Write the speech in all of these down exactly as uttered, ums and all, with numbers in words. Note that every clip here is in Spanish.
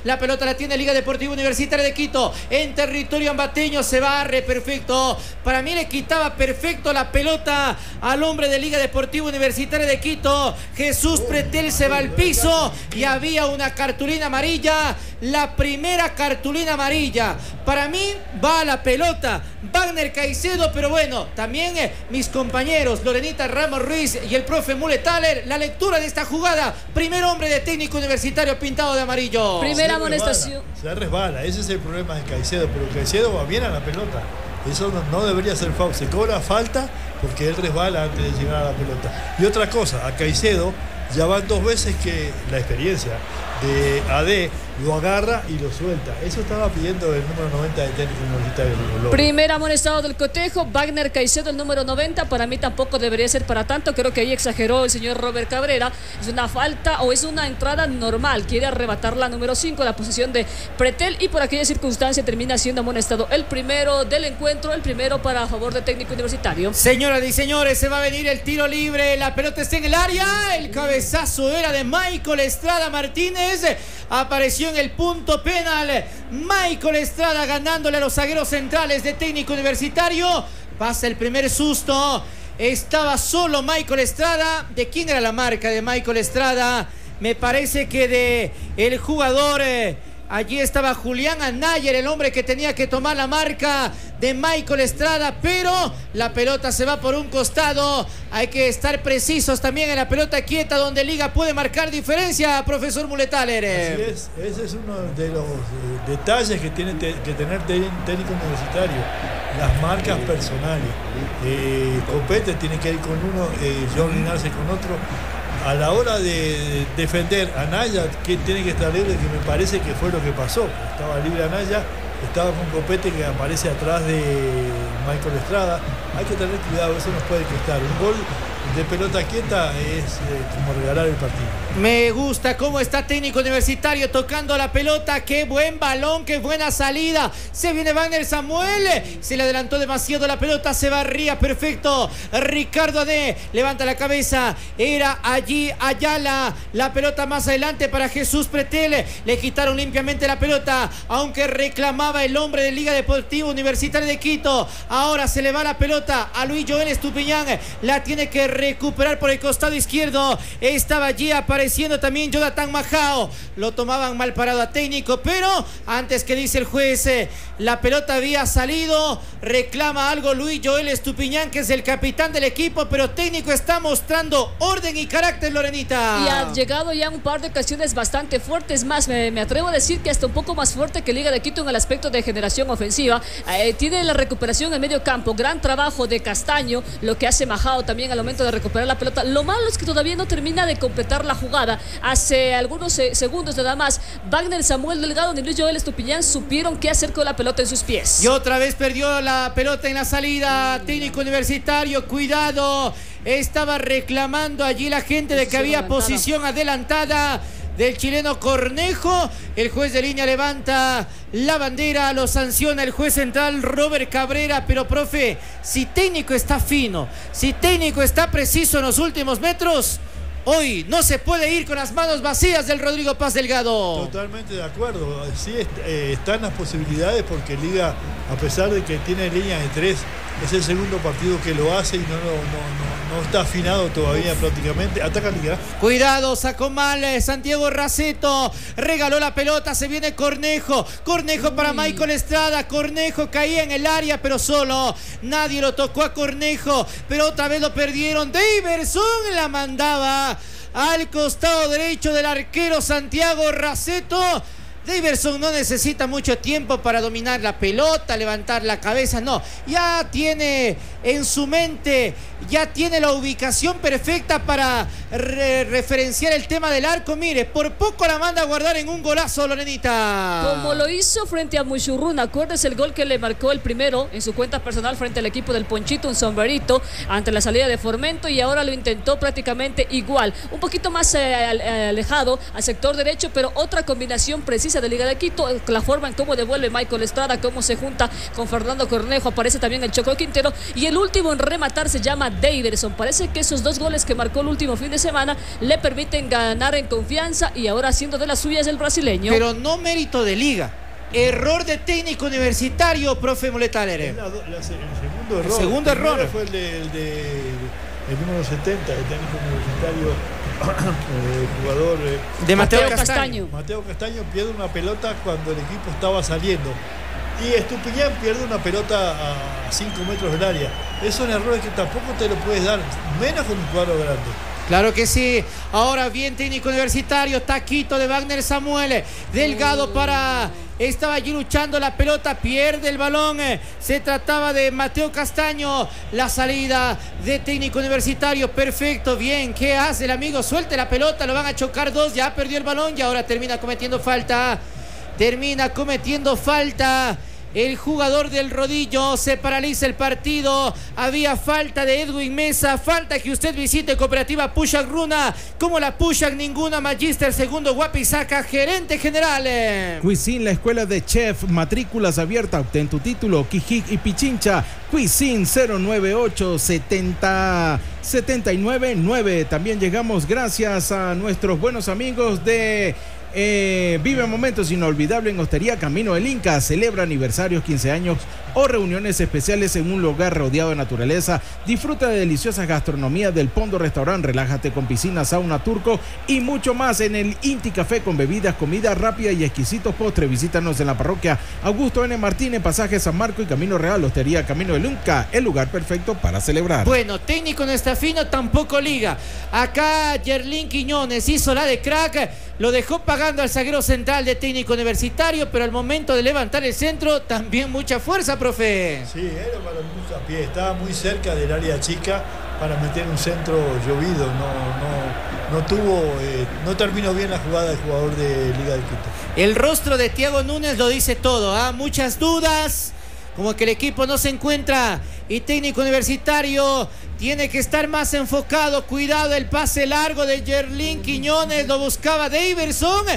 La pelota la tiene Liga Deportiva Universitaria de Quito. En territorio ambateño se barre perfecto. Para mí le quitaba perfecto la pelota al hombre de Liga Deportiva Universitaria de Quito. Jesús Pretel se va al piso y había una cartulina amarilla. La primera cartulina amarilla. Para mí va a la pelota Wagner Caicedo, pero bueno, también eh, mis compañeros Lorenita Ramos Ruiz y el profe Muletaler, la lectura de esta jugada. Primer hombre de Técnico Universitario pintado de amarillo. Primera amonestación. Se resbala, ese es el problema de Caicedo, pero Caicedo va bien a la pelota. Eso no, no debería ser foul. Se cobra falta porque él resbala antes de llegar a la pelota. Y otra cosa, a Caicedo ya van dos veces que la experiencia de A D lo agarra y lo suelta. Eso estaba pidiendo el número noventa de Técnico Universitario. Primer amonestado del cotejo, Wagner Caicedo, el número noventa. Para mí tampoco debería ser para tanto. Creo que ahí exageró el señor Robert Cabrera. Es una falta o es una entrada normal. Quiere arrebatar la número cinco, la posición de Pretel, y por aquella circunstancia termina siendo amonestado el primero del encuentro, el primero para a favor de Técnico Universitario. Señoras y señores, se va a venir el tiro libre. La pelota está en el área. El cabezazo era de Michael Estrada Martínez. Apareció en el punto penal Michael Estrada ganándole a los zagueros centrales de Técnico Universitario. Pasa el primer susto. Estaba solo Michael Estrada. ¿De quién era la marca de Michael Estrada? Me parece que de el jugador... Eh, allí estaba Julián Anayer, el hombre que tenía que tomar la marca de Michael Estrada, pero la pelota se va por un costado. Hay que estar precisos también en la pelota quieta, donde Liga puede marcar diferencia, profesor Muletaler. Así es, ese es uno de los eh, detalles que tiene te, que tener Técnico Universitario, las marcas personales. Eh, Copete tiene que ir con uno, eh, John Linares con otro. A la hora de defender a Anaya, que tiene que estar libre, que me parece que fue lo que pasó. Estaba libre Anaya, estaba con Copete que aparece atrás de Michael Estrada. Hay que tener cuidado, eso nos puede costar. Un gol de pelota quieta es eh, como regalar el partido. Me gusta cómo está Técnico Universitario tocando la pelota. Qué buen balón, qué buena salida. Se viene Wagner Samuel. Se le adelantó demasiado la pelota. Se barría perfecto. Ricardo Ade levanta la cabeza. Era allí Ayala. La pelota más adelante para Jesús Pretel. Le quitaron limpiamente la pelota, aunque reclamaba el hombre de Liga Deportiva Universitaria de Quito. Ahora se le va la pelota a Luis Joel Estupiñán. La tiene que recuperar por el costado izquierdo. Estaba allí apareciendo también Jonathan Majao. Lo tomaban mal parado a Técnico, pero antes que dice el juez, eh, la pelota había salido. Reclama algo Luis Joel Estupiñán, que es el capitán del equipo, pero Técnico está mostrando orden y carácter, Lorenita. Y ha llegado ya un par de ocasiones bastante fuertes, más me, me atrevo a decir que hasta un poco más fuerte que Liga de Quito en el aspecto de generación ofensiva. Eh, tiene la recuperación en medio campo, gran trabajo de Castaño, lo que hace Majao también al momento de recuperar la pelota. Lo malo es que todavía no termina de completar la jugada. Hace algunos eh, segundos nada más, Wagner Samuel Delgado ni Luis Joel Estupiñán supieron qué hacer con la pelota en sus pies. Y otra vez perdió la pelota en la salida. Técnico Universitario, cuidado. Estaba reclamando allí la gente de que había posición adelantada del chileno Cornejo. El juez de línea levanta la bandera, lo sanciona el juez central Robert Cabrera. Pero profe, si Técnico está fino, si Técnico está preciso en los últimos metros, hoy no se puede ir con las manos vacías del Rodrigo Paz Delgado. Totalmente de acuerdo. Sí, eh, están las posibilidades, porque Liga, a pesar de que tiene línea de tres, es el segundo partido que lo hace y no, no, no, no está afinado todavía prácticamente. Ataca Liga. Cuidado, sacó mal eh, Santiago Raceto. Regaló la pelota, se viene Cornejo. Cornejo para Michael Estrada. Cornejo caía en el área, pero solo. Nadie lo tocó a Cornejo, pero otra vez lo perdieron. Daverson la mandaba al costado derecho del arquero Santiago Raceto. Daverson no necesita mucho tiempo para dominar la pelota, levantar la cabeza, no. Ya tiene en su mente, ya tiene la ubicación perfecta para re referenciar el tema del arco. Mire, por poco la manda a guardar en un golazo, Lorenita. Como lo hizo frente a Mushurruna. Acuérdese el gol que le marcó el primero en su cuenta personal frente al equipo del Ponchito, un sombrerito ante la salida de Formento, y ahora lo intentó prácticamente igual. Un poquito más eh, alejado al sector derecho, pero otra combinación precisa defensa de Liga de Quito, la forma en cómo devuelve Michael Estrada, cómo se junta con Fernando Cornejo, aparece también el Choco Quintero, y el último en rematar se llama Daverson. Parece que esos dos goles que marcó el último fin de semana le permiten ganar en confianza y ahora haciendo de las suyas el brasileño. Pero no mérito de Liga. Error de técnico universitario, profe Moletalere. La, la, el segundo error. El segundo el error. Fue el de, el de el número setenta, el técnico universitario, eh, jugador eh, de Mateo, Mateo Castaño. Castaño. Mateo Castaño pierde una pelota cuando el equipo estaba saliendo. Y Estupiñán pierde una pelota a cinco metros del área. Esos son errores que tampoco te lo puedes dar, menos con un cuadro grande. Claro que sí. Ahora bien, técnico universitario, taquito de Wagner Samuel. Delgado para... Estaba allí luchando la pelota, pierde el balón. Se trataba de Mateo Castaño. La salida de técnico universitario, perfecto, bien. ¿Qué hace el amigo? Suelte la pelota, lo van a chocar dos. Ya perdió el balón y ahora termina cometiendo falta. Termina cometiendo falta. El jugador del Rodillo, se paraliza el partido. Había falta de Edwin Mesa. Falta que usted visite Cooperativa Pushak Runa. Como la Pushak ninguna. Magister segundo Guapisaca, gerente general. Cuisine, la escuela de chef. Matrículas abiertas. Obtén tu título. Quijic y Pichincha. Cuisine cero nueve ocho setenta setenta y nueve nueve. También llegamos gracias a nuestros buenos amigos de... Eh, vive momentos inolvidables en Hostería Camino del Inca. Celebra aniversarios, quince años o reuniones especiales en un lugar rodeado de naturaleza. Disfruta de deliciosas gastronomías del Pondo Restaurant. Relájate con piscina, sauna turco y mucho más en el Inti Café con bebidas, comida rápida y exquisitos postres. Visítanos en la parroquia Augusto N. Martínez, pasaje San Marco y Camino Real. Hostería Camino del Inca, el lugar perfecto para celebrar. Bueno, técnico no está fino, tampoco Liga. Acá Yerlín Quiñones hizo la de crack. Lo dejó pagando al zaguero central de técnico universitario, pero al momento de levantar el centro, también mucha fuerza, profe. Sí, era para mucho a pie, estaba muy cerca del área chica para meter un centro llovido. No, no, no tuvo, eh, no terminó bien la jugada del jugador de Liga de Quito. El rostro de Thiago Núñez lo dice todo, ¿ah? Muchas dudas, como que el equipo no se encuentra y técnico universitario tiene que estar más enfocado. Cuidado el pase largo de Yerlín Quiñones, lo buscaba Daverson.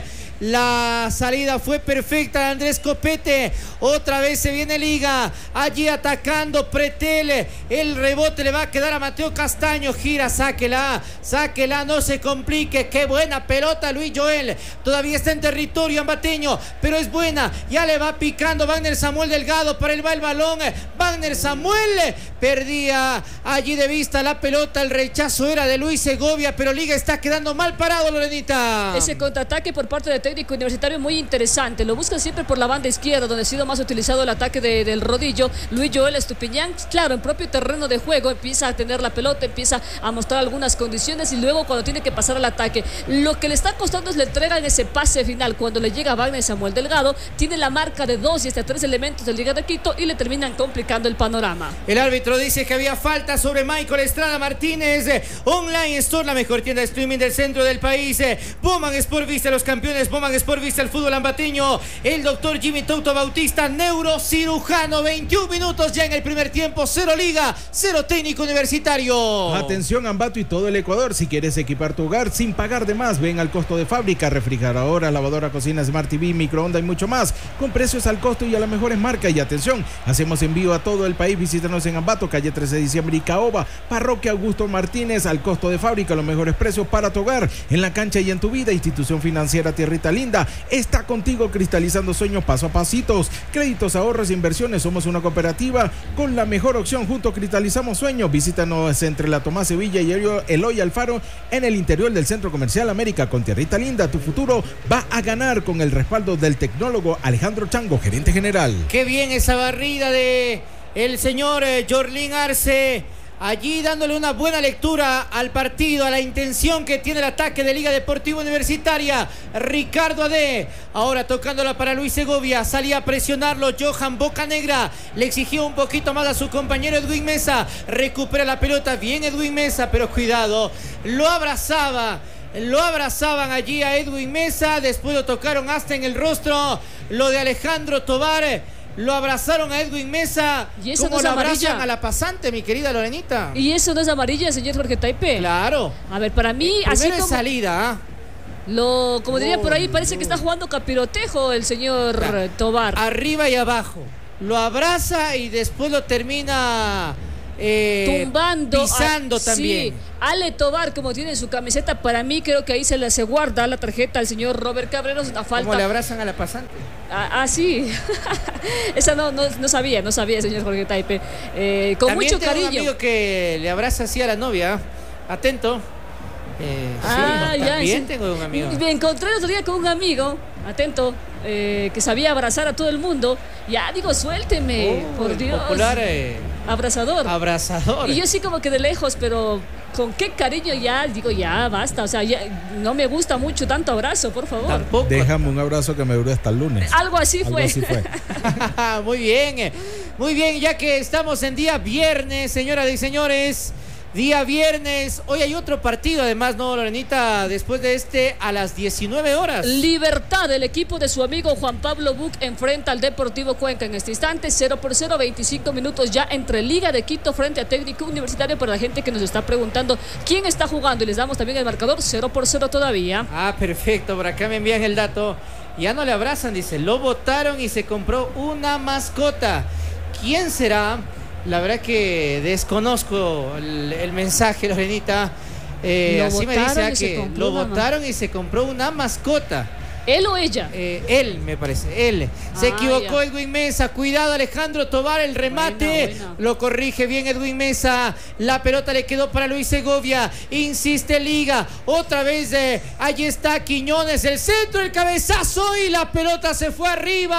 La salida fue perfecta de Andrés Copete. Otra vez se viene Liga. Allí atacando Pretel. El rebote le va a quedar a Mateo Castaño. Gira, sáquela. Sáquela, no se complique. Qué buena pelota Luis Joel. Todavía está en territorio ambateño, pero es buena. Ya le va picando Wagner Samuel Delgado. Para él va el balón. Wagner Samuel perdía allí de vista la pelota. El rechazo era de Luis Segovia, pero Liga está quedando mal parado, Lorenita. Ese contraataque por parte de técnico universitario muy interesante. Lo buscan siempre por la banda izquierda, donde ha sido más utilizado el ataque de, del Rodillo. Luis Joel Estupiñán, claro, en propio terreno de juego empieza a tener la pelota, empieza a mostrar algunas condiciones y luego cuando tiene que pasar al ataque, lo que le está costando es la entrega en ese pase final. Cuando le llega a Wagner Samuel Delgado, tiene la marca de dos y hasta tres elementos del Liga de Quito y le terminan complicando el panorama. El árbitro dice que había falta sobre Michael Estrada Martínez. Online Store, la mejor tienda de streaming del centro del país. Boman Sport Vista, los campeones. Boman Sport Vista, el fútbol ambateño. El doctor Jimmy Touto Bautista, neurocirujano. veintiún minutos ya en el primer tiempo. Cero Liga, cero técnico universitario. Atención Ambato y todo el Ecuador. Si quieres equipar tu hogar sin pagar de más, ven al costo de fábrica. Refrigeradora, lavadora, cocina, Smart T V, microondas y mucho más. Con precios al costo y a las mejores marcas. Y atención, hacemos envío a todo el país. Visítanos en Ambato, calle trece de diciembre y Caoba. Parroquia Augusto Martínez, al costo de fábrica. Los mejores precios para tu hogar. En la cancha y en tu vida. Institución financiera Tierrita Linda está contigo, cristalizando sueños paso a pasitos. Créditos, ahorros e inversiones. Somos una cooperativa con la mejor opción. Juntos cristalizamos sueños. Visítanos entre la Tomás Sevilla y Eloy Alfaro en el interior del Centro Comercial América. Con Tierrita Linda, tu futuro va a ganar con el respaldo del tecnólogo Alejandro Chango, gerente general. Qué bien esa barrida de el señor eh, Jorlín Arce. Allí dándole una buena lectura al partido, a la intención que tiene el ataque de Liga Deportiva Universitaria. Ricardo Ade, ahora tocándola para Luis Segovia, salía a presionarlo Johan Bocanegra, le exigió un poquito más a su compañero Edwin Mesa, recupera la pelota, bien Edwin Mesa, pero cuidado, lo abrazaba. Lo abrazaban allí a Edwin Mesa, después lo tocaron hasta en el rostro, lo de Alejandro Tobar. Lo abrazaron a Edwin Mesa. ¿Y eso como no es lo amarilla? abrazan a la pasante, mi querida Lorenita. ¿Y eso no es amarilla, señor Jorge Taipe? Claro. A ver, para mí... Primero así es como... salida, ¿ah? Lo, como diría por ahí, parece que está jugando capirotejo el señor ah, Tobar. Arriba y abajo. Lo abraza y después lo termina eh, tumbando, pisando a, también. Sí, Ale Tobar, como tiene su camiseta, para mí creo que ahí se le se guarda la tarjeta al señor Robert Cabreros. Una falta. ¿Cómo le abrazan a la pasante? Ah, ah sí. Esa no, no, no sabía, no sabía, señor Jorge Taipe. Eh, con también mucho tengo cariño. un amigo que le abraza así a la novia. Atento. Eh, ah, sí, ya. También Sí. tengo un amigo. Me encontré el otro día con un amigo, atento, eh, que sabía abrazar a todo el mundo. Ya, digo, suélteme, Oh, por Dios. Popular, eh, abrazador. Abrazador. Y yo sí como que de lejos, pero con qué cariño ya, digo, ya, basta. O sea, ya, no me gusta mucho tanto abrazo, por favor. Tampoco. Déjame un abrazo que me dure hasta el lunes. Algo así Algo fue. Así fue. Muy bien, muy bien, ya que estamos en día viernes, señoras y señores. Día viernes, hoy hay otro partido además, ¿no, Lorenita? Después de este a las diecinueve horas. Libertad, el equipo de su amigo Juan Pablo Buc enfrenta al Deportivo Cuenca en este instante, cero por cero, veinticinco minutos ya entre Liga de Quito frente a Técnico Universitario. Para la gente que nos está preguntando quién está jugando, y les damos también el marcador, cero por cero todavía. Ah, perfecto, por acá me envían el dato. Ya no le abrazan, dice, lo votaron y se compró una mascota. ¿Quién será? La verdad que desconozco el, el mensaje, Lorenita. Eh, así me dice que lo votaron y se compró una mascota. ¿Él o ella? Eh, él, me parece, él. Se ah, equivocó ya. Edwin Mesa. Cuidado, Alejandro Tobar, el remate. Buena, buena. Lo corrige bien Edwin Mesa. La pelota le quedó para Luis Segovia. Insiste Liga. Otra vez, eh, allí está Quiñones. El centro, el cabezazo y la pelota se fue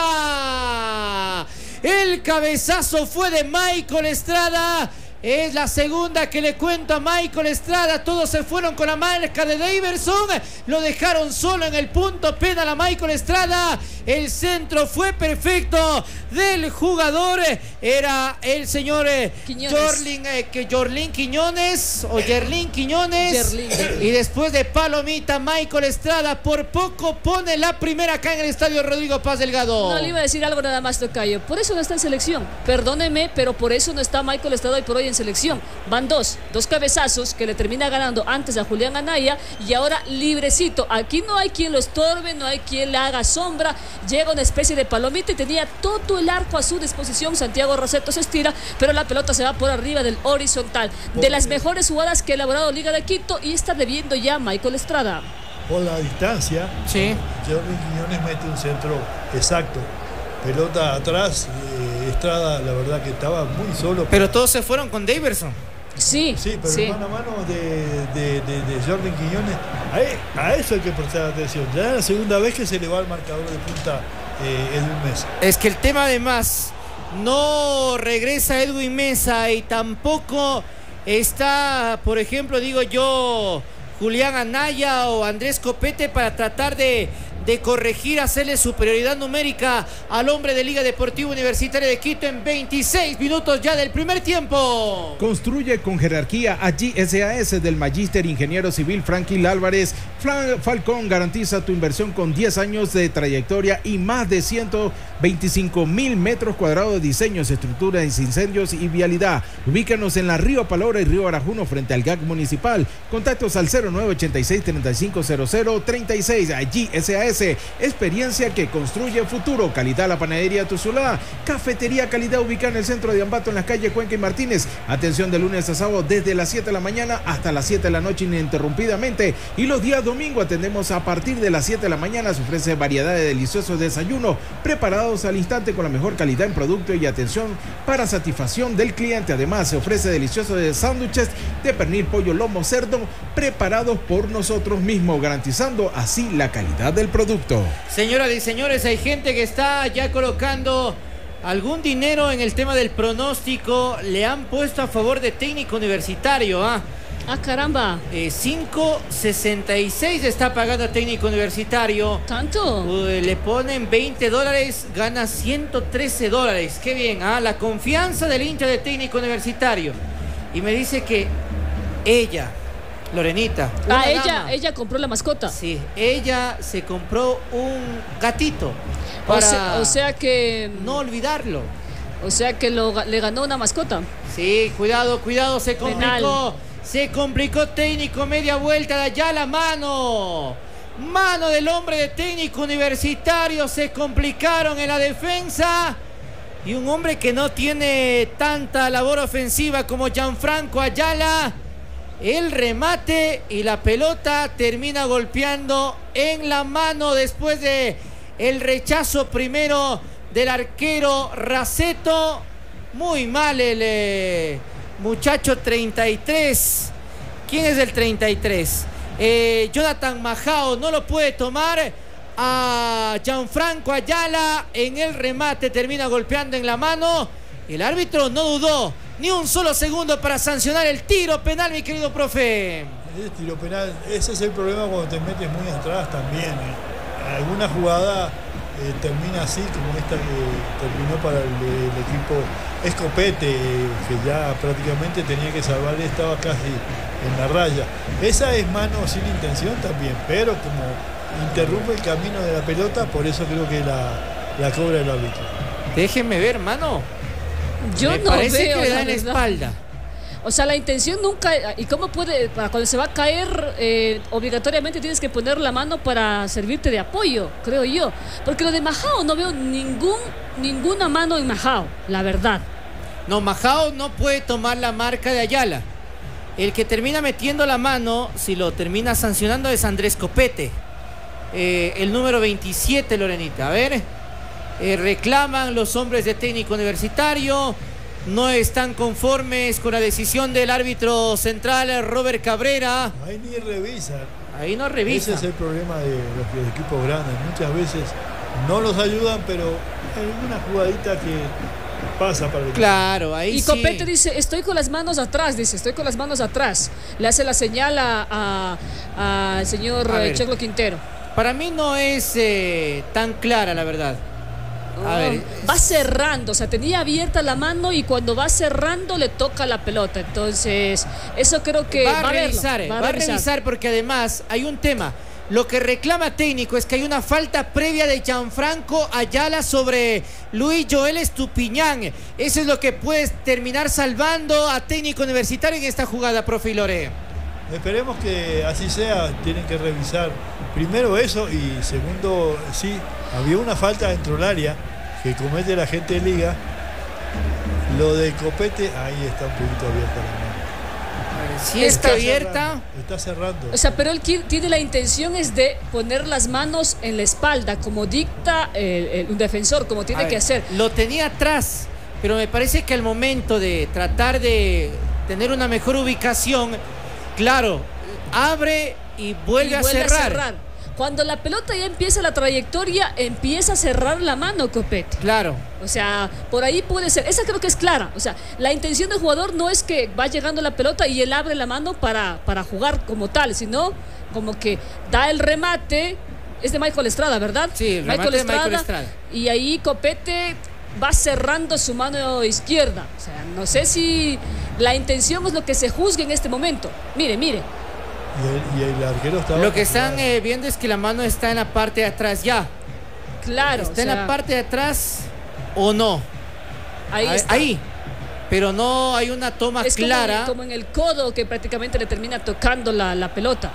arriba. El cabezazo fue de Michael Estrada. Es la segunda que le cuento a Michael Estrada. Todos se fueron con la marca de Daverson. Lo dejaron solo en el punto penal a Michael Estrada. El centro fue perfecto del jugador. Era el señor Jorlin, eh, que Jorlin Quiñones o Yerlin Quiñones. Yerlin. Y después de palomita, Michael Estrada por poco pone la primera acá en el estadio Rodrigo Paz Delgado. No, le iba a decir algo nada más, tocayo. Por eso no está en selección. Perdóneme, pero por eso no está Michael Estrada hoy por hoy en selección. Van dos, dos cabezazos que le termina ganando antes a Julián Anaya y ahora librecito. Aquí no hay quien lo estorbe, no hay quien le haga sombra. Llega una especie de palomita y tenía todo el arco a su disposición. Santiago Roseto se estira, pero la pelota se va por arriba del horizontal. De las mejores jugadas que ha elaborado Liga de Quito, y está debiendo ya Michael Estrada. Por la distancia, sí. Jordi Quiñones mete un centro exacto. Pelota atrás, eh, Estrada la verdad que estaba muy solo. Pero todos se fueron con Daverson. Sí, sí, pero sí. mano a mano de, de, de, de Jordi Quiñones, a, a eso hay que prestar atención. Ya es la segunda vez que se le va el marcador de punta eh, Edwin Mesa. Es que el tema además, no regresa Edwin Mesa y tampoco está, por ejemplo, digo yo, Julián Anaya o Andrés Copete para tratar de, de corregir, hacerle superioridad numérica al hombre de Liga Deportiva Universitaria de Quito en veintiséis minutos ya del primer tiempo. Construye con jerarquía a G S A S del Magíster Ingeniero Civil Franklin Álvarez. Falcón garantiza tu inversión con diez años de trayectoria y más de ciento veinticinco mil metros cuadrados de diseños, estructuras, incendios y vialidad. Ubícanos en la Río Palora y Río Arajuno frente al G A C municipal. Contactos al cero nueve ochenta y seis, treinta y cinco cero cero, treinta y seis. G S A S, experiencia que construye futuro. Calidad La Panadería Tuzulá. Cafetería Calidad ubicada en el centro de Ambato en las calles Cuenca y Martínez. Atención de lunes a sábado desde las siete de la mañana hasta las siete de la noche ininterrumpidamente. Y los días domingo atendemos a partir de las siete de la mañana. Se ofrece variedad de deliciosos desayunos preparados al instante con la mejor calidad en producto y atención para satisfacción del cliente. Además se ofrece deliciosos de sándwiches de pernil, pollo, lomo, cerdo preparados por nosotros mismos, garantizando así la calidad del producto. Señoras y señores, hay gente que está ya colocando algún dinero en el tema del pronóstico. Le han puesto a favor de Técnico Universitario, ¿ah? ¿eh? Ah, caramba. Eh, cinco sesenta y seis está pagando a Técnico Universitario. ¿Tanto? Uh, le ponen veinte dólares, gana ciento trece dólares. Qué bien, ¿ah? La confianza del hincha de Técnico Universitario. Y me dice que ella, Lorenita. Ah, ella, ella compró la mascota. Sí, ella se compró un gatito. Para o, sea, o sea que... no olvidarlo. O sea que lo, le ganó una mascota. Sí, cuidado, cuidado, se complicó. Penal. Se complicó Técnico, media vuelta de allá la mano Mano del hombre de Técnico Universitario. Se complicaron en la defensa. Y un hombre que no tiene tanta labor ofensiva como Gianfranco Ayala. El remate y la pelota termina golpeando en la mano después de el rechazo primero del arquero Raceto. Muy mal el eh, muchacho treinta y tres. ¿Quién es el treinta y tres? Eh, Jonathan Majao no lo puede tomar a Gianfranco Ayala. En el remate termina golpeando en la mano. El árbitro no dudó ni un solo segundo para sancionar el tiro penal, mi querido profe. El tiro penal, ese es el problema cuando te metes muy atrás también. ¿eh? Alguna jugada eh, termina así, como esta que terminó para el, el equipo Escopete, eh, que ya prácticamente tenía que salvar, estaba casi en la raya. Esa es mano sin intención también, pero como interrumpe el camino de la pelota, por eso creo que la, la cobra el árbitro. Déjenme ver, mano. Yo Me no parece veo, que le da la en la verdad. espalda. O sea, la intención nunca... ¿Y cómo puede? Para cuando se va a caer, eh, obligatoriamente tienes que poner la mano para servirte de apoyo, creo yo. Porque lo de Majao no veo ningún, ninguna mano en Majao, la verdad. No, Majao no puede tomar la marca de Ayala. El que termina metiendo la mano, si lo termina sancionando, es Andrés Copete. Eh, el número veintisiete, Lorenita. A ver. Eh, reclaman los hombres de Técnico Universitario. No están conformes con la decisión del árbitro central, Robert Cabrera. Ahí ni revisan. Ahí no revisa. Ese es el problema de los, los equipos grandes. Muchas veces no los ayudan, pero hay una jugadita que pasa para el... Claro, ahí Y sí. Copete dice, estoy con las manos atrás, dice, estoy con las manos atrás. Le hace la señal a, a, a al señor A eh, ver. Choclo Quintero. Para mí no es eh, tan clara, la verdad. A ver. Va cerrando, o sea, tenía abierta la mano y cuando va cerrando le toca la pelota. Entonces, eso creo que Va a va a verlo, revisar, eh, va a revisar porque además hay un tema. Lo que reclama Técnico es que hay una falta previa de Gianfranco Ayala sobre Luis Joel Estupiñán. Eso es lo que puede terminar salvando a Técnico Universitario en esta jugada, profe Lore. Esperemos que así sea. Tienen que revisar primero eso y segundo, sí, había una falta dentro del área que comete la gente de Liga. Lo de Copete, ahí está un poquito abierta la mano. Si está abierta. Cerrando, está cerrando. O sea, pero él qui- tiene la intención es de poner las manos en la espalda, como dicta el, el- un defensor, como tiene A que ver, hacer. Lo tenía atrás, pero me parece que al momento de tratar de tener una mejor ubicación, claro, abre y vuelve, Y a, vuelve cerrar. a cerrar. Cuando la pelota ya empieza la trayectoria, empieza a cerrar la mano Copete. Claro. O sea, por ahí puede ser. Esa creo que es clara. O sea, la intención del jugador no es que va llegando la pelota y él abre la mano para, para jugar como tal, sino como que da el remate. Es de Michael Estrada, ¿verdad? Sí, el remate de Michael Estrada. Y ahí Copete va cerrando su mano izquierda. O sea, no sé si la intención es lo que se juzga en este momento. Mire, mire. Y el, y el arquero estaba... Lo que están eh, viendo es que la mano está en la parte de atrás ya. Claro. ¿Está o en sea, la parte de atrás o no? Ahí Ahí, está. ahí. Pero no hay una toma Es como en- clara. Como, en el codo que prácticamente le termina tocando la, la pelota.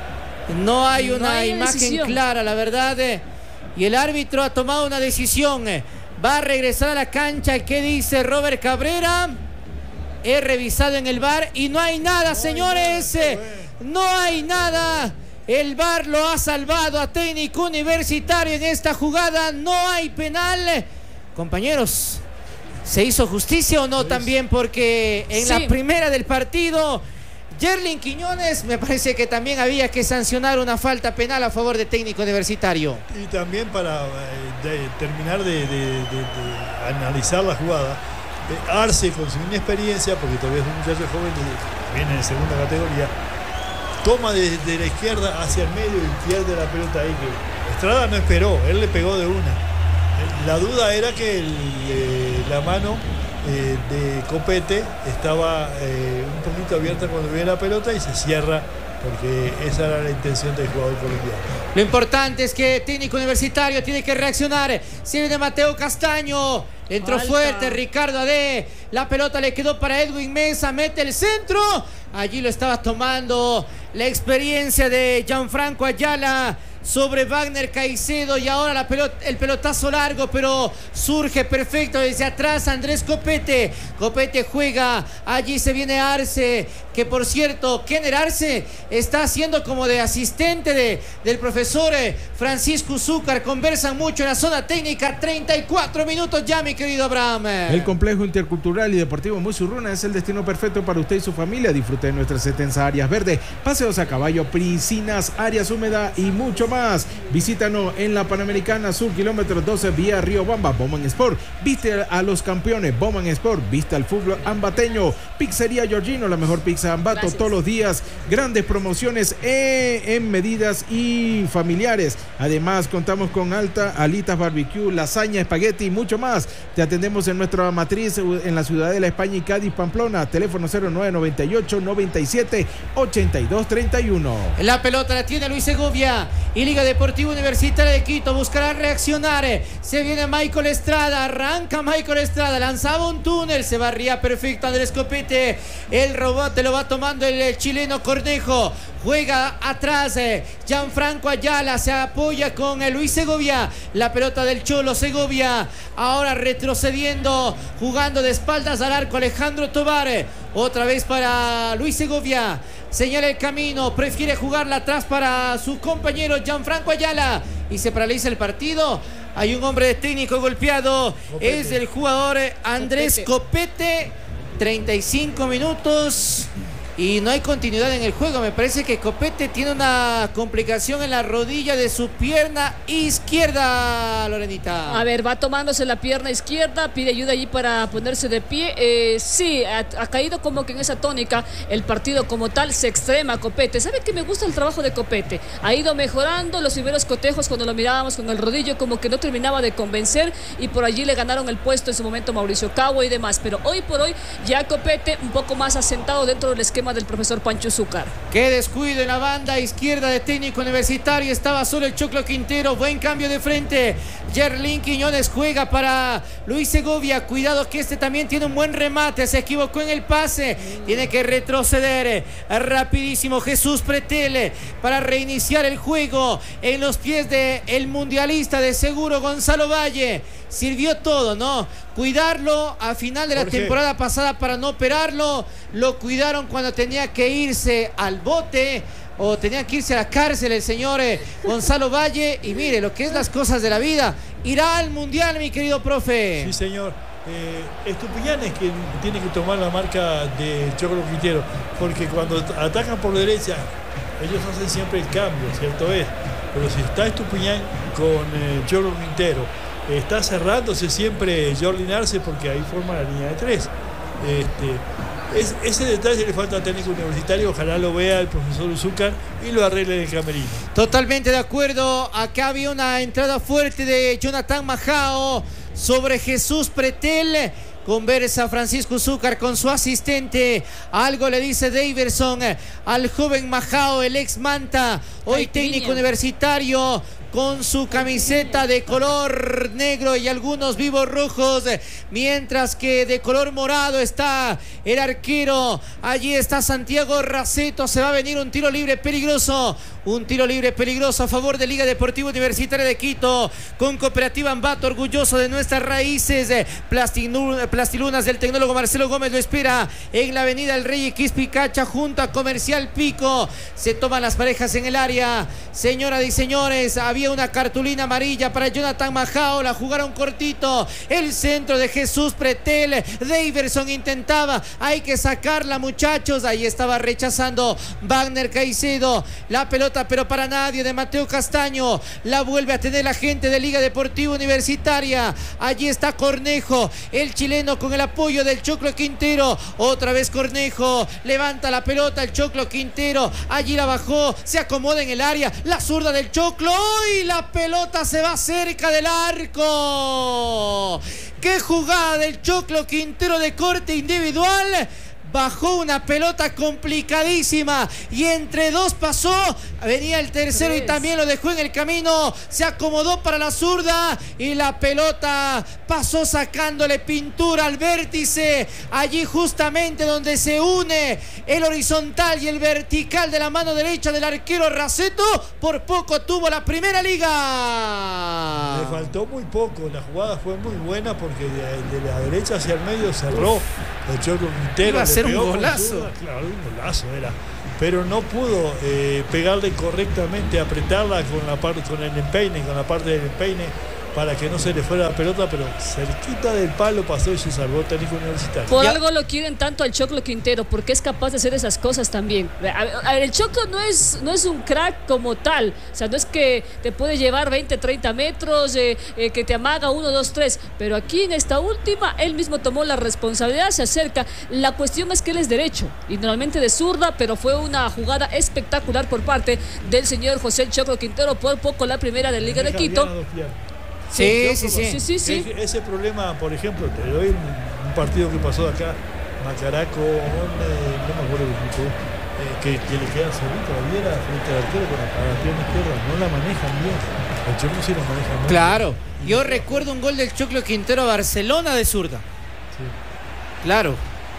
No hay No una hay imagen decisión. clara, la verdad. eh. Y el árbitro ha tomado una decisión. eh. Va a regresar a la cancha. ¿Qué dice Robert Cabrera? He revisado en el V A R y no hay nada, señores. nada, eh. bueno. No hay nada. El V A R lo ha salvado a Técnico Universitario en esta jugada. No hay penal. Compañeros, ¿se hizo justicia o no también? Porque en Sí. la primera del partido, Yerlin Quiñones, me parece que también había que sancionar una falta penal a favor de Técnico Universitario. Y también para eh, de- terminar de, de- de- de analizar la jugada, eh, Arce con su inexperiencia, porque todavía es un muchacho joven y viene en segunda categoría, toma desde la izquierda hacia el medio y pierde la pelota ahí. Que Estrada no esperó, él le pegó de una. Eh, La duda era que el, eh, la mano eh, de Copete estaba eh, un poquito abierta cuando viene la pelota y se cierra, porque esa era la intención del jugador colombiano. Lo importante es que Técnico Universitario tiene que reaccionar. Se viene Mateo Castaño. Entró Falta. fuerte Ricardo Ade. La pelota le quedó para Edwin Mesa. Mete el centro. Allí lo estaba tomando la experiencia de Gianfranco Ayala. sobre Wagner Caicedo y ahora la pelota, el pelotazo largo, pero surge perfecto desde atrás Andrés Copete. Copete juega, allí se viene Arce, que por cierto, Kenner Arce está haciendo como de asistente de, del profesor eh, Francisco Zúcar. Conversan mucho en la zona técnica. Treinta y cuatro minutos ya, mi querido Abraham. El complejo intercultural y deportivo Musurruna es el destino perfecto para usted y su familia. Disfrute de nuestras extensas áreas verdes, paseos a caballo, piscinas, áreas húmedas y mucho más. Visítanos en la Panamericana Sur, kilómetro doce, vía Río Bamba. Bowman Sport, viste a los campeones. Bowman Sport, viste al fútbol ambateño. Pizzería Giorgino, la mejor pizza Ambato. Gracias. Todos los días, grandes promociones en, en medidas y familiares. Además, contamos con alta, alitas barbecue, lasaña, espagueti y mucho más. Te atendemos en nuestra matriz en la Ciudadela, España y Cádiz, Pamplona. Teléfono cero nueve noventa y ocho, noventa y siete, ochenta y dos, treinta y uno. La pelota la tiene Luis Segovia y Liga Deportiva Universitaria de Quito buscará reaccionar. Se viene Michael Estrada, arranca Michael Estrada, lanzaba un túnel, se barría perfecto Andrés Copete. El rebote lo va tomando el, el chileno Cornejo. Juega atrás eh, Gianfranco Ayala, se apoya con eh, Luis Segovia. La pelota del Cholo Segovia. Ahora retrocediendo, jugando de espaldas al arco Alejandro Tobar. Otra vez para Luis Segovia. Señala el camino, prefiere jugarla atrás para su compañero Gianfranco Ayala. Y se paraliza el partido. Hay un hombre de técnico golpeado. Copete. Es el jugador Andrés Copete. treinta y cinco minutos. Y no hay continuidad en el juego. Me parece que Copete tiene una complicación en la rodilla de su pierna izquierda, Lorenita. A ver, va tomándose la pierna izquierda, pide ayuda allí para ponerse de pie. Eh, sí, ha, ha caído como que en esa tónica. El partido como tal se extrema Copete. ¿Sabe que me gusta el trabajo de Copete? Ha ido mejorando los primeros cotejos cuando lo mirábamos con el rodillo, como que no terminaba de convencer y por allí le ganaron el puesto en su momento Mauricio Cagua y demás. Pero hoy por hoy ya Copete un poco más asentado dentro del esquema del profesor Pancho Zúcar. Qué descuido en la banda izquierda de técnico universitario. Estaba solo el Choclo Quintero. Buen cambio de frente. Yerlin Quiñones juega para Luis Segovia. Cuidado que este también tiene un buen remate. Se equivocó en el pase. Tiene que retroceder. Rapidísimo Jesús Pretel para reiniciar el juego en los pies del mundialista de seguro Gonzalo Valle. Sirvió todo, ¿no? Cuidarlo a final de la Jorge. temporada pasada para no operarlo. Lo cuidaron cuando tenía que irse al bote o tenía que irse a la cárcel el señor eh, Gonzalo Valle. Y mire, lo que es las cosas de la vida. Irá al mundial, mi querido profe. Sí, señor. Eh, Estupiñán es quien tiene que tomar la marca de Choclo Quintero, porque cuando atacan por derecha, ellos hacen siempre el cambio, ¿cierto es? Pero si está Estupiñán con eh, Choclo Quintero, está cerrándose siempre Jordi Arce porque ahí forma la línea de tres. Este, es, ese detalle le falta al técnico universitario. Ojalá lo vea el profesor Zúcar y lo arregle en el camerino. Totalmente de acuerdo. Acá había una entrada fuerte de Jonathan Majao sobre Jesús Pretel. Conversa Francisco Zúcar con su asistente. Algo le dice Daverson al joven Majao, el ex Manta, hoy técnico universitario, con su camiseta de color negro y algunos vivos rojos, mientras que de color morado está el arquero. Allí está Santiago Raceto. Se va a venir un tiro libre peligroso. Un tiro libre peligroso a favor de Liga Deportiva Universitaria de Quito, con Cooperativa Ambato, orgulloso de nuestras raíces. Plastilunas del tecnólogo Marcelo Gómez lo espera en la avenida El Rey Quispicacha junto a Comercial Pico. Se toman las parejas en el área. Señoras y señores, había una cartulina amarilla para Jonathan Majao. La jugaron cortito. El centro de Jesús Pretel. Daverson intentaba. Hay que sacarla, muchachos. Ahí estaba rechazando Wagner Caicedo. La pelota, pero para nadie, de Mateo Castaño. La vuelve a tener la gente de Liga Deportiva Universitaria. Allí está Cornejo, el chileno, con el apoyo del Choclo Quintero. Otra vez Cornejo. Levanta la pelota el Choclo Quintero. Allí la bajó. Se acomoda en el área. La zurda del Choclo. Y la pelota se va cerca del arco. ¡Qué jugada del Choclo Quintero de corte individual! bajó una pelota complicadísima y entre dos pasó, venía el tercero y también lo dejó en el camino, se acomodó para la zurda y la pelota pasó sacándole pintura al vértice, allí justamente donde se une el horizontal y el vertical de la mano derecha del arquero Raceto. Por poco tuvo la primera liga. Le faltó muy poco, la jugada fue muy buena porque de, de la derecha hacia el medio cerró el Choclo Quintero. Iba a ser un golazo. Claro, un golazo era. Pero no pudo eh, pegarle correctamente, apretarla con la parte, con el empeine, con la parte del empeine, para que no se le fuera la pelota, pero cerquita del palo pasó y se salvó Técnico Universitario. Por ya. algo lo quieren tanto al Choclo Quintero, porque es capaz de hacer esas cosas también. A ver, el Choclo no es, no es un crack como tal, o sea, no es que te puede llevar veinte, treinta metros, eh, eh, que te amaga uno, dos, tres, pero aquí en esta última, él mismo tomó la responsabilidad, se acerca. La cuestión es que él es derecho, y normalmente de zurda, pero fue una jugada espectacular por parte del señor José el Choclo Quintero, por poco la primera de Liga de Quito. Sí, sí, sí, sí, sí, sí. Ese problema, por ejemplo, te doy un, un partido que pasó acá, Macaraco, un, eh, no me acuerdo del equipo, eh, que, que le queda solito a Viera frente al arquero con la, la pierna izquierda, no la manejan bien. El Choclo sí la maneja bien. Claro, yo recuerdo un gol del Choclo Quintero a Barcelona de zurda. Sí. Claro.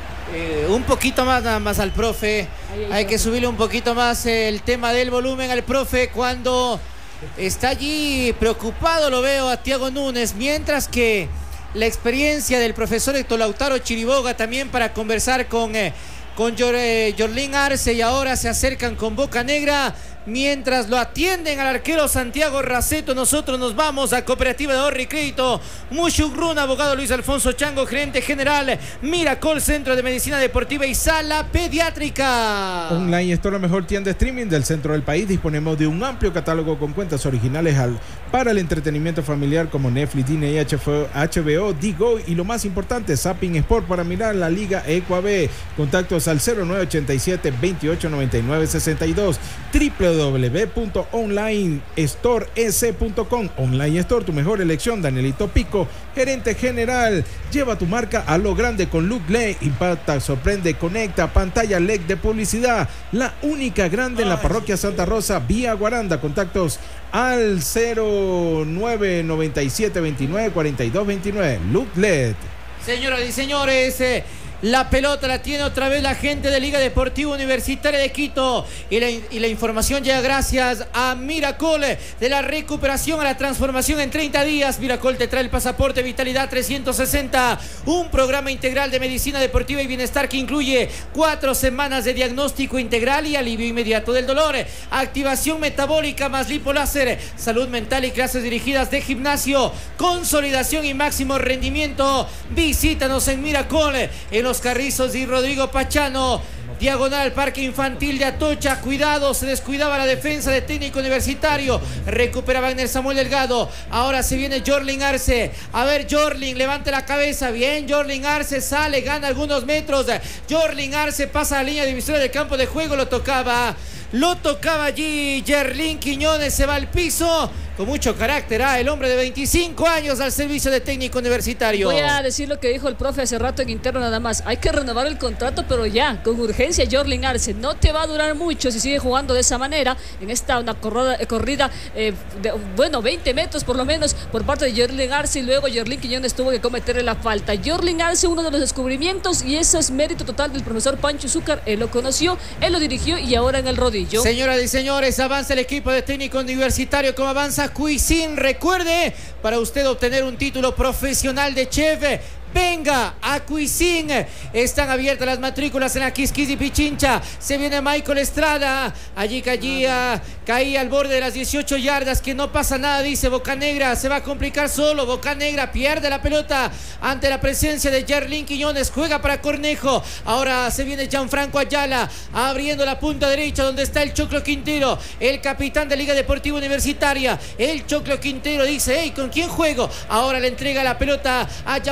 Eh, un poquito más nada más al profe. Ahí, ahí, Hay profe. que subirle un poquito más el tema del volumen al profe cuando está allí preocupado, lo veo a Thiago Núñez, mientras que la experiencia del profesor Héctor Lautaro Chiriboga también para conversar con, eh, con Yor, eh, Yorlín Arce, y ahora se acercan con Boca Negra. Mientras lo atienden al arquero Santiago Raceto, nosotros nos vamos a Cooperativa de Ahorro y Crédito Mushugrun, abogado Luis Alfonso Chango, gerente general Miracol, Centro de Medicina Deportiva y Sala Pediátrica. Online Store, la mejor tienda streaming del centro del país. Disponemos de un amplio catálogo con cuentas originales al, para el entretenimiento familiar como Netflix, Disney, H B O, Digo y lo más importante, Zapping Sport para mirar la Liga Equa B. Contactos al cero nueve ochenta y siete, veintiocho noventa y nueve, sesenta y dos, triple w w w punto online store e c punto com. Online Store, tu mejor elección. Danielito Pico, gerente general. Lleva tu marca a lo grande con Look L E D. Impacta, sorprende, conecta. Pantalla L E D de publicidad. La única grande en la parroquia Santa Rosa, vía Guaranda. Contactos al cero nueve noventa y siete, veintinueve, cuarenta y dos, veintinueve. Look L E D. Señoras y señores, eh, la pelota la tiene otra vez la gente de Liga Deportiva Universitaria de Quito, y la, y la información llega gracias a Miracol, de la recuperación a la transformación en treinta días. Miracol te trae el pasaporte Vitalidad trescientos sesenta, un programa integral de medicina deportiva y bienestar que incluye cuatro semanas de diagnóstico integral y alivio inmediato del dolor, activación metabólica más lipoláser, salud mental y clases dirigidas de gimnasio, consolidación y máximo rendimiento. Visítanos en Miracol, en Los Carrizos y Rodrigo Pachano, diagonal Parque Infantil de Atocha. Cuidado, se descuidaba la defensa de Técnico Universitario. Recupera Wagner Samuel Delgado. Ahora se viene Yorlín Arce. A ver, Yorlín, levante la cabeza. Bien, Yorlín Arce sale, gana algunos metros. Yorlín Arce pasa a la línea divisoria del campo de juego. Lo tocaba. Lo tocaba allí Yerlín Quiñones, se va al piso. Con mucho carácter, ah, el hombre de veinticinco años al servicio de Técnico Universitario. Voy a decir lo que dijo el profe hace rato en interno nada más. Hay que renovar el contrato, pero ya, con urgencia. Yorlín Arce no te va a durar mucho si sigue jugando de esa manera. En esta una corrida, corrida eh, de, bueno, veinte metros por lo menos por parte de Yorlín Arce, y luego Yerlín Quiñones tuvo que cometerle la falta. Yorlín Arce, uno de los descubrimientos, y eso es mérito total del profesor Pancho Zúcar. Él lo conoció, él lo dirigió y ahora en el rodillo. Señoras y señores, avanza el equipo de Técnico Universitario, como avanza Cuisin. Recuerde, para usted obtener un título profesional de chef, venga a Cuisin. Están abiertas las matrículas en la Quisquis y Pichincha. Se viene Michael Estrada. Allí caía, caía al borde de las dieciocho yardas. Que no pasa nada, dice Boca Negra. Se va a complicar solo. Boca Negra pierde la pelota ante la presencia de Yerlín Quiñones. Juega para Cornejo. Ahora se viene Gianfranco Ayala abriendo la punta derecha donde está el Choclo Quintero, el capitán de Liga Deportiva Universitaria. El Choclo Quintero dice: hey, ¿con quién juego? Ahora le entrega la pelota a Gianfranco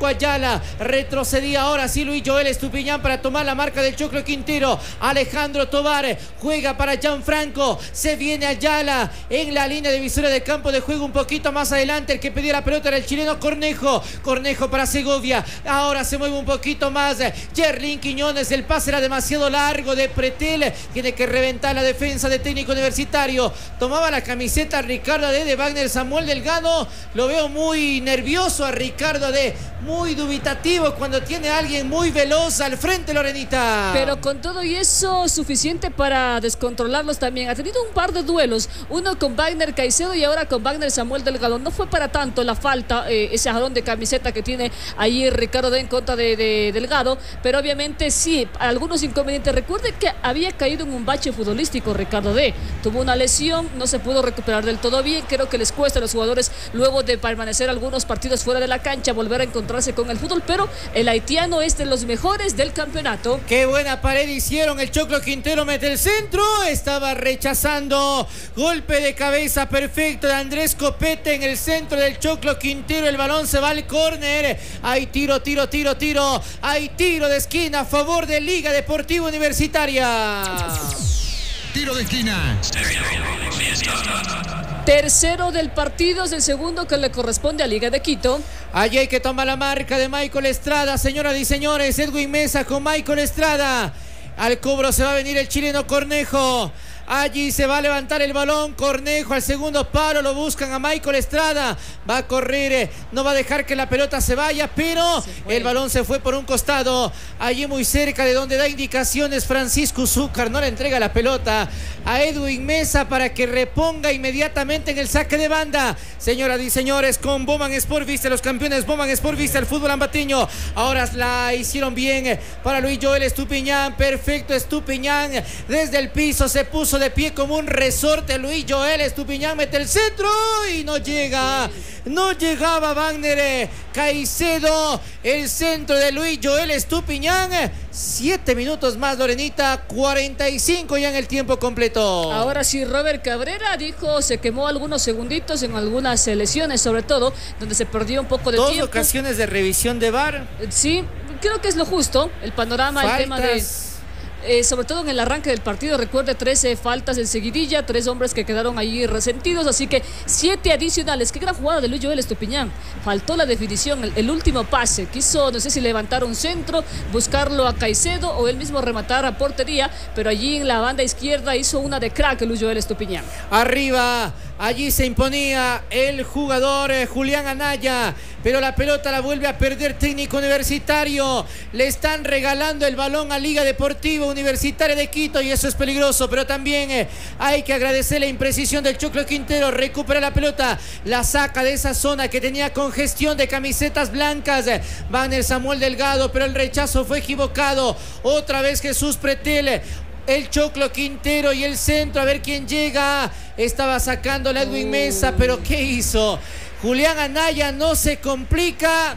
Ayala, retrocedía ahora sí Luis Joel Estupiñán para tomar la marca del Choclo Quintero. Alejandro Tovar juega para Gianfranco, se viene Ayala en la línea divisoria de campo de juego un poquito más adelante. El que pedía la pelota era el chileno Cornejo. Cornejo para Segovia, ahora se mueve un poquito más Yerlin Quiñones, el pase era demasiado largo de Pretel, tiene que reventar la defensa de Técnico Universitario. Tomaba la camiseta Ricardo de, de Wagner Samuel Delgado, lo veo muy nervioso a Ricardo de, muy dubitativo cuando tiene a alguien muy veloz al frente, Lorenita. Pero con todo y eso, suficiente para descontrolarlos también. Ha tenido un par de duelos, uno con Wagner Caicedo y ahora con Wagner Samuel Delgado. No fue para tanto la falta, eh, ese jalón de camiseta que tiene ahí Ricardo de en contra de, de Delgado, pero obviamente sí, algunos inconvenientes. Recuerde que había caído en un bache futbolístico Ricardo D. Tuvo una lesión, no se pudo recuperar del todo bien. Creo que les cuesta a los jugadores, luego de permanecer algunos partidos fuera de la cancha, volver a encontrarse con el fútbol, pero el haitiano es de los mejores del campeonato. Qué buena pared hicieron, el Choclo Quintero mete el centro, estaba rechazando, golpe de cabeza perfecto de Andrés Copete en el centro del Choclo Quintero. El balón se va al córner, hay tiro, tiro, tiro, tiro, hay tiro de esquina a favor de Liga Deportiva Universitaria. Tiro de esquina. Tercero del partido, es el segundo que le corresponde a Liga de Quito. Allí hay que tomar la marca de Michael Estrada, señoras y señores. Edwin Mesa con Michael Estrada. Al cobro se va a venir el chileno Cornejo. Allí se va a levantar el balón, Cornejo al segundo palo, lo buscan a Michael Estrada, va a correr, eh, no va a dejar que la pelota se vaya, pero el balón se fue por un costado, allí muy cerca de donde da indicaciones Francisco Zúcar, no le entrega la pelota a Edwin Mesa para que reponga inmediatamente en el saque de banda. Señoras y señores, con Bowman Sport Vista, los campeones Bowman Sport Vista, el fútbol ambateño, ahora la hicieron bien para Luis Joel Estupiñán, perfecto Estupiñán, desde el piso se puso de pie como un resorte. Luis Joel Estupiñán mete el centro y no llega, no llegaba Wagner Caicedo, el centro de Luis Joel Estupiñán. Siete minutos más, Lorenita, cuarenta y cinco ya en el tiempo completo. Ahora sí, Robert Cabrera dijo, se quemó algunos segunditos en algunas lesiones, sobre todo, donde se perdió un poco de Dos tiempo. Dos ocasiones de revisión de V A R. Sí, creo que es lo justo, el panorama, Faltas. el tema de... Eh, sobre todo en el arranque del partido, recuerde trece faltas en seguidilla, tres hombres que quedaron allí resentidos, así que siete adicionales. Qué gran jugada de Luis Joel Estupiñán, faltó la definición, el, el último pase, quiso no sé si levantar un centro, buscarlo a Caicedo o él mismo rematar a portería, pero allí en la banda izquierda hizo una de crack Luis Joel Estupiñán. Arriba, allí se imponía el jugador eh, Julián Anaya, pero la pelota la vuelve a perder Técnico Universitario. Le están regalando el balón a Liga Deportiva Universitaria de Quito y eso es peligroso, pero también eh, hay que agradecer la imprecisión del Choclo Quintero. Recupera la pelota, la saca de esa zona que tenía congestión de camisetas blancas eh, Wagner Samuel Delgado, pero el rechazo fue equivocado. Otra vez Jesús Pretel, el Choclo Quintero y el centro, a ver quién llega. Estaba sacando la Edwin Mesa, pero ¿qué hizo? Julián Anaya no se complica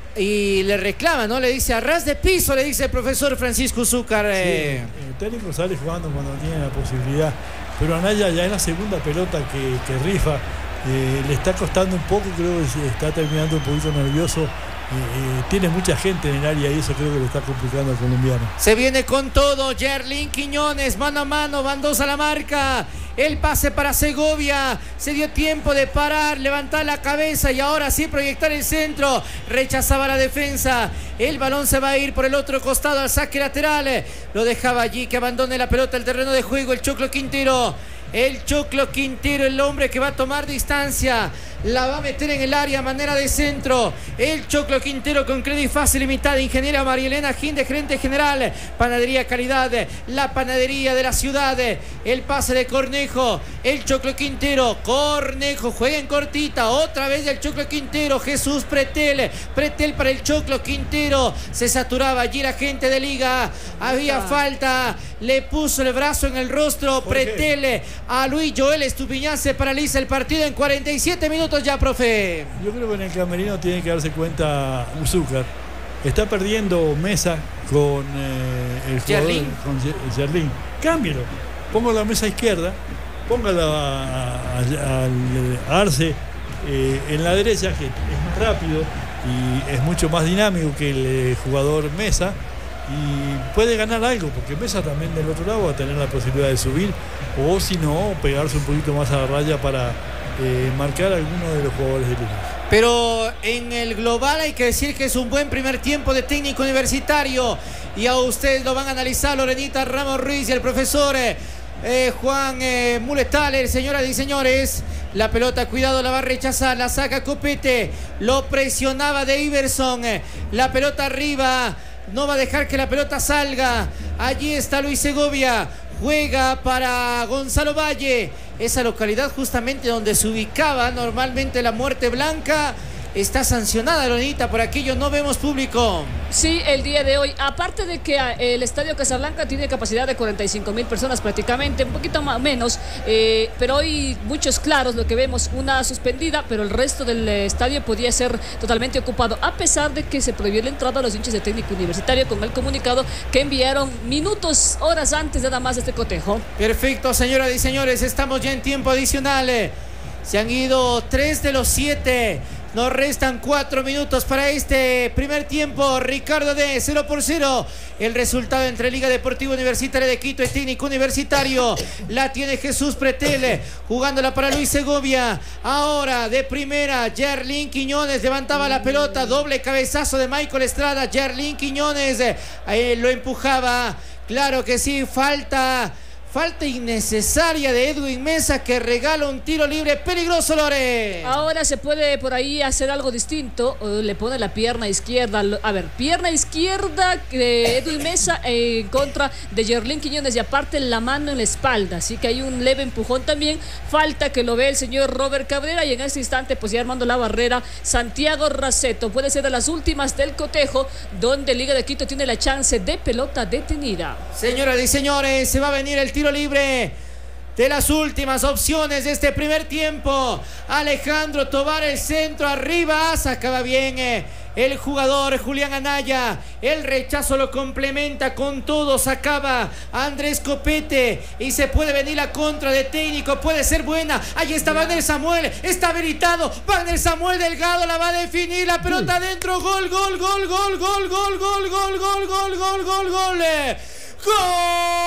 y le reclama, ¿no? Le dice a ras de piso, le dice el profesor Francisco Zúcar. Eh. Sí, el técnico sale jugando cuando tiene la posibilidad, pero Anaya ya en la segunda pelota que, que rifa, eh, le está costando un poco, creo que está terminando un poquito nervioso. Eh, tiene mucha gente en el área y eso creo que le está complicando al colombiano. Se viene con todo Yerlin Quiñones, mano a mano, van dos a la marca. El pase para Segovia, se dio tiempo de parar, levantar la cabeza y ahora sí proyectar el centro. Rechazaba la defensa, el balón se va a ir por el otro costado al saque lateral. Lo dejaba allí, que abandone la pelota al terreno de juego el Choclo Quintero. El Choclo Quintero, el hombre que va a tomar distancia, la va a meter en el área, manera de centro. El Choclo Quintero con Credit Fácil Limitada, ingeniera María Elena Ginde, gerente general, Panadería Calidad, la panadería de la ciudad. El pase de Cornejo, el Choclo Quintero, Cornejo juega en cortita, otra vez el Choclo Quintero, Jesús Pretel, Pretel para el Choclo Quintero, se saturaba allí la gente de Liga, había falta, le puso el brazo en el rostro Pretel a Luis Joel Estupiñán, se paraliza el partido en cuarenta y siete minutos ya, profe. Yo creo que en el camerino tiene que darse cuenta Zúcar. Está perdiendo Mesa con eh, el jugador, Yerlin. con Yerlin. Cámbielo. Pongo la mesa izquierda, póngala a, a, a, a Arce eh, en la derecha, que es más rápido y es mucho más dinámico que el eh, jugador Mesa y puede ganar algo, porque Mesa también del otro lado va a tener la posibilidad de subir o si no, pegarse un poquito más a la raya para eh, marcar a alguno de los jugadores de Luna. Pero en el global hay que decir que es un buen primer tiempo de Técnico Universitario y a ustedes lo van a analizar Lorenita Ramos Ruiz y el profesor eh, eh, Juan eh, Muletaler. Señoras y señores, la pelota, cuidado, la va a rechazar, la saca Copete, lo presionaba de Iverson, eh, la pelota arriba, no va a dejar que la pelota salga. Allí está Luis Segovia, juega para Gonzalo Valle, esa localidad justamente donde se ubicaba normalmente la Muerte Blanca. Está sancionada, Lorenita, por aquello no vemos público. Sí, el día de hoy, aparte de que el Estadio Casablanca tiene capacidad de cuarenta y cinco mil personas prácticamente, un poquito más menos, eh, pero hoy muchos claros, lo que vemos, una suspendida, pero el resto del estadio podía ser totalmente ocupado, a pesar de que se prohibió la entrada a los hinchas de Técnico Universitario con el comunicado que enviaron minutos, horas antes nada más de este cotejo. Perfecto, señoras y señores, estamos ya en tiempo adicional. Se han ido tres de los siete. Nos restan cuatro minutos para este primer tiempo. Ricardo de cero por cero. El resultado entre Liga Deportiva Universitaria de Quito y Técnico Universitario. La tiene Jesús Pretel, jugándola para Luis Segovia. Ahora de primera, Yerlin Quiñones levantaba la pelota. Doble cabezazo de Michael Estrada. Yerlin Quiñones eh, lo empujaba. Claro que sí, falta... Falta innecesaria de Edwin Mesa, que regala un tiro libre peligroso, Lore. Ahora se puede por ahí hacer algo distinto. Le pone la pierna izquierda. A ver, pierna izquierda de Edwin Mesa en contra de Yerlin Quiñones y aparte la mano en la espalda. Así que hay un leve empujón también. Falta que lo ve el señor Robert Cabrera y en este instante pues ya armando la barrera Santiago Raceto. Puede ser de las últimas del cotejo donde Liga de Quito tiene la chance de pelota detenida. Señoras y señores, se va a venir el tiro libre de las últimas opciones de este primer tiempo. Alejandro Tobar, el centro arriba, sacaba bien eh, el jugador Julián Anaya, el rechazo lo complementa con todo, sacaba a Andrés Copete y se puede venir la contra de Técnico, puede ser buena. Ahí está Wagner Samuel, está habilitado Wagner Samuel Delgado, la va a definir, la pelota adentro, gol, gol, gol, gol, gol, gol, gol, gol, gol, gol, gol, gol, gol, gol.